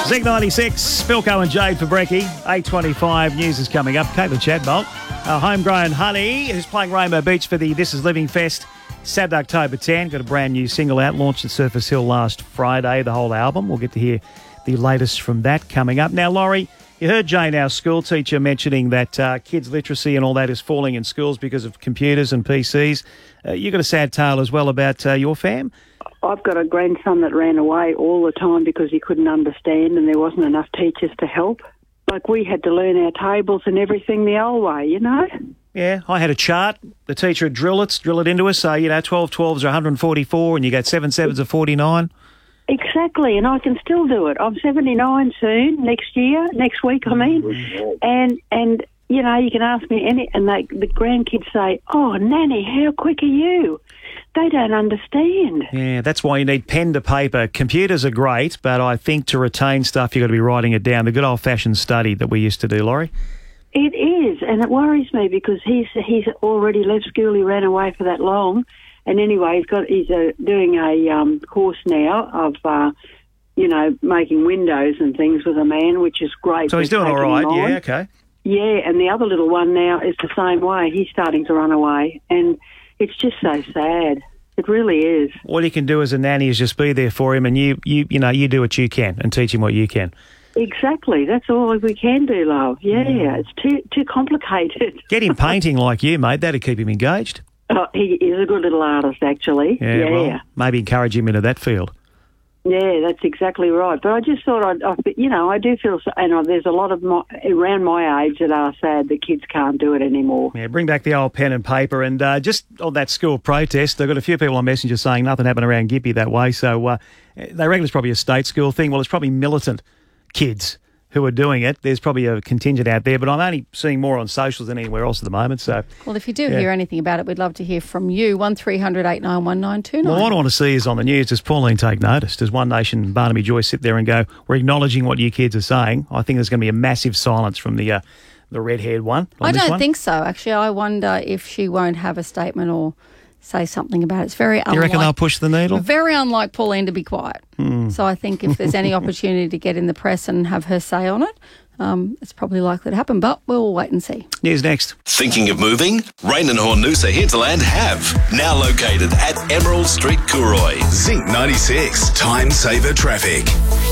Zig 96, Philco and Jade for brekkie. 8:25 news is coming up. Caitlin Chadbolt, our homegrown honey, who's playing Rainbow Beach for the This Is Living Fest Saturday, October 10. Got a brand new single out, launched at Surface Hill last Friday, the whole album. We'll get to hear the latest from that coming up. Now, Laurie, you heard Jane, our school teacher, mentioning that kids' literacy and all that is falling in schools because of computers and PCs. You got a sad tale as well about your fam? I've got a grandson that ran away all the time because he couldn't understand and there wasn't enough teachers to help. Like, we had to learn our tables and everything the old way, you know? Yeah, I had a chart. The teacher would drill it into us. So, 12 12s are 144 and you get 7 7s are 49. Exactly, and I can still do it. I'm 79 soon, next week, I mean. And you know, you can ask me and the grandkids say, "Oh, Nanny, how quick are you?" They don't understand. Yeah, that's why you need pen to paper. Computers are great, but I think to retain stuff, you've got to be writing it down. The good old-fashioned study that we used to do, Laurie. It is, and it worries me because he's already left school. He ran away for that long. And anyway, he's doing a course now of, making windows and things with a man, which is great. So he's doing all right, yeah, okay. Yeah, and the other little one now is the same way. He's starting to run away, and it's just so sad. It really is. All you can do as a nanny is just be there for him, and you do what you can and teach him what you can. Exactly. That's all we can do, love. Yeah, It's too complicated. Get him painting like you, mate. That'd keep him engaged. Oh, he is a good little artist, actually. Yeah. Well, maybe encourage him into that field. Yeah, that's exactly right. But I just thought, I do feel, and there's a lot of around my age that are sad that kids can't do it anymore. Yeah, bring back the old pen and paper. And just on that school protest, I've got a few people on Messenger saying nothing happened around Gympie that way. So they reckon it's probably a state school thing. Well, it's probably militant kids who are doing it. There's probably a contingent out there, but I'm only seeing more on socials than anywhere else at the moment. So, well, if you do hear anything about it, we'd love to hear from you. 1300 891 Well, what I want to see is on the news, does Pauline take notice? Does One Nation Barnaby Joyce sit there and go, we're acknowledging what you kids are saying? I think there's going to be a massive silence from the red-haired one. I don't think so, actually. I wonder if she won't have a statement or say something about it. It's very unlike... You reckon they'll push the needle? Very unlike Pauline to be quiet. So I think if there's any opportunity to get in the press and have her say on it, it's probably likely to happen, but we'll wait and see. News next. Thinking of moving? Rain and Hornusa Hinterland have. Now located at Emerald Street, Cooroy. Zinc 96. Time saver traffic.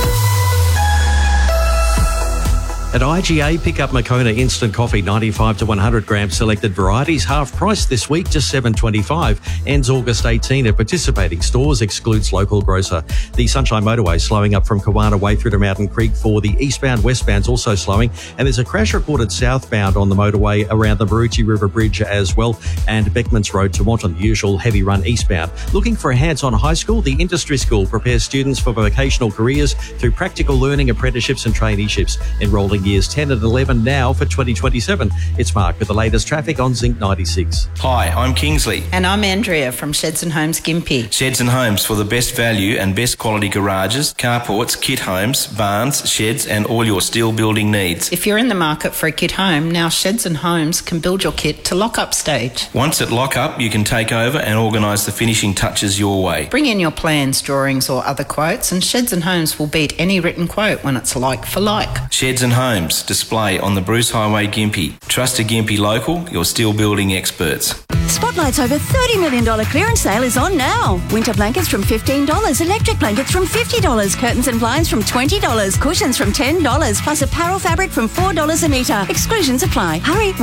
At IGA, pick up Moccona Instant Coffee, 95 to 100 gram selected varieties, half price this week, just $7.25. Ends August 18 at participating stores, excludes local grocer. The Sunshine Motorway slowing up from Kawana way through to Mountain Creek for the eastbound, westbound's also slowing. And there's a crash reported southbound on the motorway around the Baruchi River Bridge as well, and Beckmans Road to Wanton, the usual heavy run eastbound. Looking for a hands-on high school? The Industry School prepares students for vocational careers through practical learning, apprenticeships and traineeships. Enrolling years 10 and 11 now for 2027. It's Mark with the latest traffic on Zinc 96. Hi, I'm Kingsley. And I'm Andrea from Sheds and Homes Gympie. Sheds and Homes for the best value and best quality garages, carports, kit homes, barns, sheds and all your steel building needs. If you're in the market for a kit home, now Sheds and Homes can build your kit to lock-up stage. Once at lock-up, you can take over and organise the finishing touches your way. Bring in your plans, drawings or other quotes and Sheds and Homes will beat any written quote when it's like for like. Sheds and Homes display on the Bruce Highway, Gympie. Trust a Gympie local, your steel building experts. Spotlight's over $30 million clearance sale is on now. Winter blankets from $15, electric blankets from $50, curtains and blinds from $20, cushions from $10, plus apparel fabric from $4 a metre. Exclusions apply. Hurry!